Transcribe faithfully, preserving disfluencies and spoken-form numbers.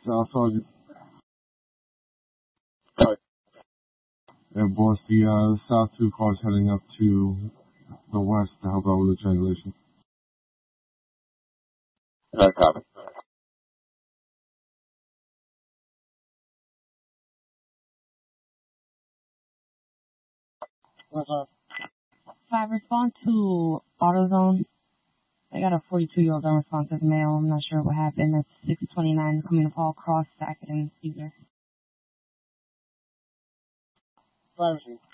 South Sergeant. And boss, the uh, South two car's heading up to the west to help out with the triangulation. Uh, copy. Five, respond to AutoZone. I got a forty-two-year-old unresponsive male. I'm not sure what happened. That's six twenty-nine coming to Paul Cross, Sackett, and Caesar. Five,